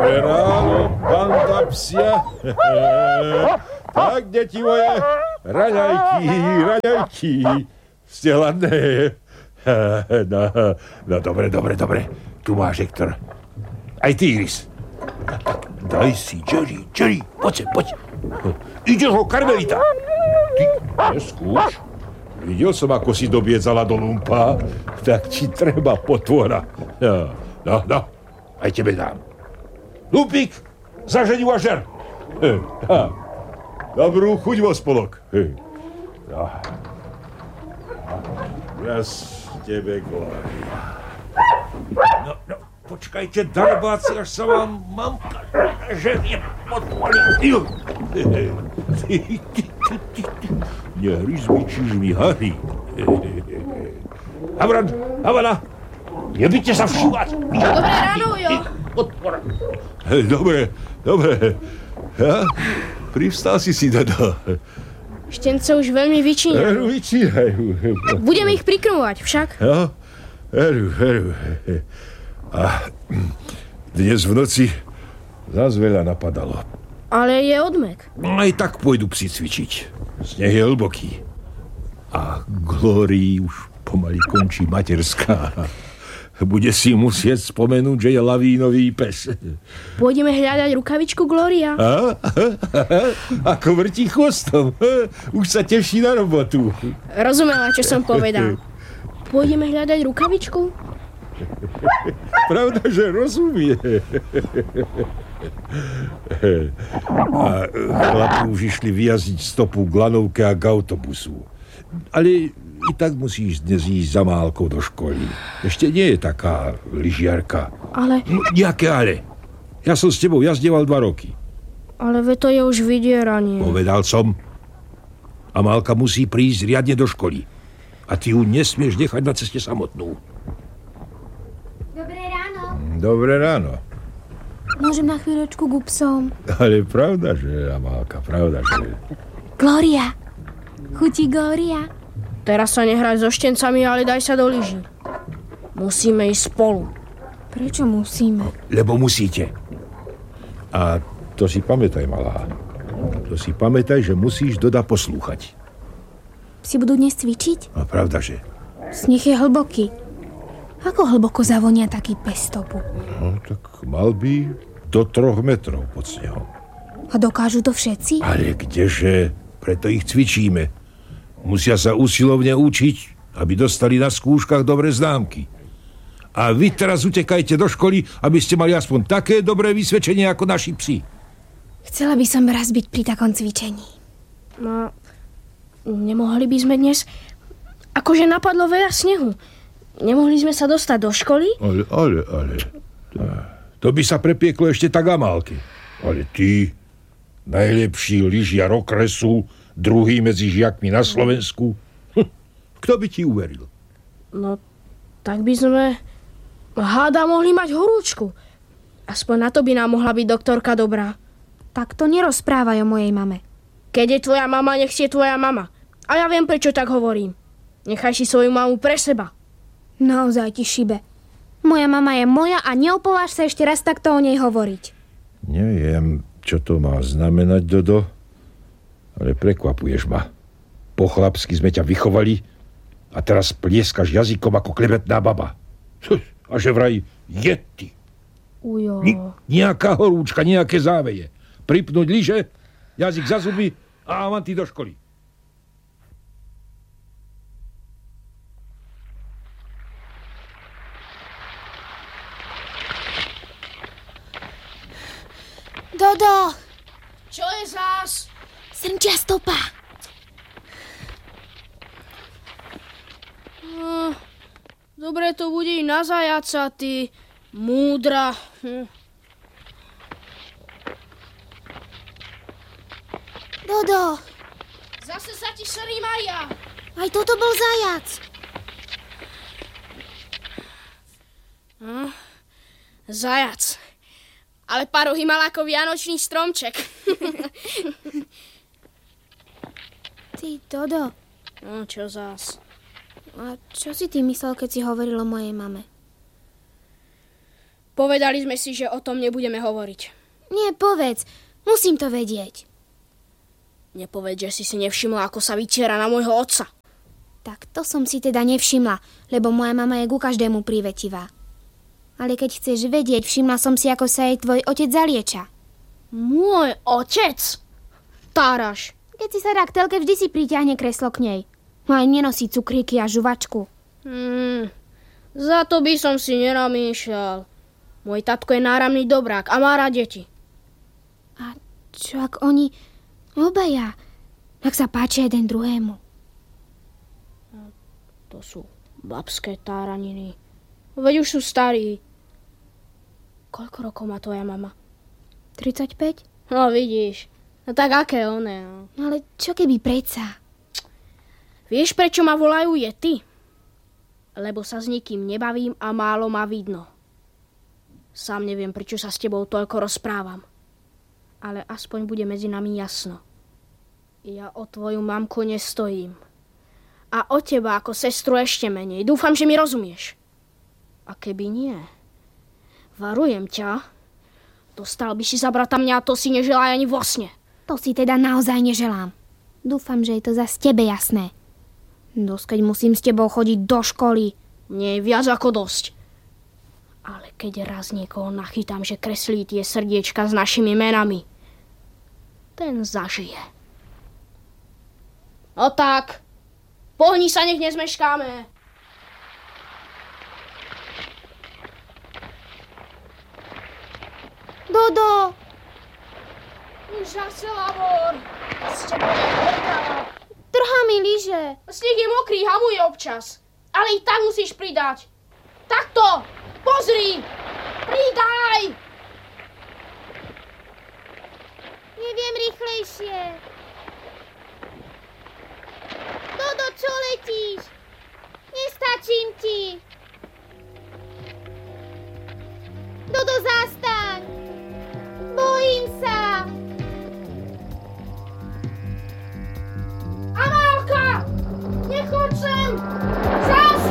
Dobré ráno, banda psia. Tak, deti moje, raňajky. Ste hladné. No, dobre. Tu máš, Hektor. Aj ty, Iris. Daj si, Jerry, poď. Ideš ho, Karmelita. Ty, neskúš. Videl som, ako si dobiedzala do lumpa. Tak ti treba potvora. No, aj tebe dám. Lumpík, zaženi a žer. Dobrú chuť vo spolok. No. Raz tebe Glória. No, počkajte, darebáci, až sa vám mamka ženie podpalí. Nehryz mi čižmi, Harry. Havana, nebyťte sa všívať. Dobré ráno, jo. Podpora. Dobre. Ja? Privstal si, Dodo. Štence už veľmi vyčíňajú. Budeme ich prikrmovať však. No, veru. A dnes v noci zás veľa napadalo. Ale je odmek. Aj tak pôjdu psi cvičiť. Sneh je hlboký. A Glórii už pomaly končí materská. Bude si musieť spomenúť, že je lavínový pes. Pôjdeme hľadať rukavičku Glória. Ako vrtí chvostom. Už sa teší na robotu. Rozumela, čo som povedal. Pôjdeme hľadať rukavičku? Pravda, že rozumie. A chlapi už išli vyjazdiť stopu k lanovke a k autobusu. Ale i tak musíš dnes ísť za Málkou do školy. Ešte nie je taká lyžiarka. Ale... Nejaké ale. Ja som s tebou jazdieval 2 roky. Ale to je už vydieranie. Povedal som. A Málka musí prísť riadne do školy. A ty ju nesmieš nechať na ceste samotnú. Dobré ráno. Môžem na chvíľočku k psom? Ale pravda, že Amálka, pravda, že... Glória. Chutí Glória. Teraz sa nehraj so štencami, ale daj sa do lyží. Musíme ísť spolu. Prečo musíme? Lebo musíte. A to si pamätaj, malá. To si pamätaj, že musíš Doda poslúchať. Psi budú dnes cvičiť? No, pravda, že... Sneh je hlboký. Ako hlboko zavonia taký pes stopu? No, tak mal by do 3 metrov pod snehom. A dokážu to všetci? Ale kdeže? Preto ich cvičíme. Musia sa usilovne učiť, aby dostali na skúškach dobré známky. A vy teraz utekajte do školy, aby ste mali aspoň také dobré vysvedčenie ako naši psi. Chcela by som raz byť pri takom cvičení. No, nemohli by sme dnes... Akože napadlo veľa snehu. Nemohli sme sa dostať do školy? Ale... To by sa prepieklo ešte tak Amálky. Ale ty, najlepší lyžiar okresu, druhý medzi žiakmi na Slovensku. Kto by ti uveril? No, tak by sme... Háda mohli mať horúčku. Aspoň na to by nám mohla byť doktorka dobrá. Tak to nerozprávaj o mojej mame. Keď je tvoja mama, nech si je tvoja mama. A ja viem, prečo tak hovorím. Nechaj si svoju mamu pre seba. Naozaj ti šibe. Moja mama je moja a neopováž sa ešte raz takto o nej hovoriť. Neviem, čo to má znamenať, Dodo, ale prekvapuješ ma. Po chlapsky sme ťa vychovali a teraz plieskaš jazykom ako klebetná baba. A že vraj je ty. Ujo. Nejaká horúčka, nejaké záveje. Pripnúť lyže, jazyk za zuby a avanty do školy. Dodo! Čo je zás? Srnčia stopa. Dobre to bude i na zajaca, ty múdra. Dodo! Zase sa ti šerí Maria. Aj toto bol zajac. Zajac. Ale parohy mal ako vianočný stromček. Ty, Dodo. No, čo zás? A čo si ty myslel, keď si hovoril o mojej mame? Povedali sme si, že o tom nebudeme hovoriť. Nie, povedz. Musím to vedieť. Nepovedz, že si nevšimla, ako sa vytiera na môjho otca. Tak to som si teda nevšimla, lebo moja mama je ku každému privetivá. Ale keď chceš vedieť, všimla som si, ako sa jej tvoj otec zalieča. Môj otec? Táraš. Keď si sa dá k telke, vždy si priťahne kreslo k nej. No aj nenosí cukríky a žuvačku. Za to by som si nenamýšľal. Môj tatko je náramný dobrák a má rád deti. A čo ak oni obaja, ak sa páčia jeden druhému? To sú babské táraniny. Veď už sú starí. Koľko rokov má tvoja mama? 35? No vidíš. No tak aké one? No. No ale čo keby predsa? Vieš, prečo ma volajú Yeti? Lebo sa s nikým nebavím a málo ma vidno. Sám neviem, prečo sa s tebou toľko rozprávam. Ale aspoň bude medzi nami jasno. Ja o tvoju mamku nestojím. A o teba ako sestru ešte menej. Dúfam, že mi rozumieš. A keby nie, varujem ťa, dostal by si za brata mňa a to si neželá ani vo sne. To si teda naozaj neželám. Dúfam, že je to zas tebe jasné. Dosť, keď musím s tebou chodiť do školy. Nie je viac ako dosť. Ale keď raz niekoho nachytám, že kreslí tie srdiečka s našimi menami, ten zažije. No tak, pohni sa, nech nezmeškáme. Dodo! Už zase labor. S tebou nepovedala. Trhá mi lyže. Sneh je mokrý, hamuje občas. Ale i tak musíš pridať. Takto! Pozri!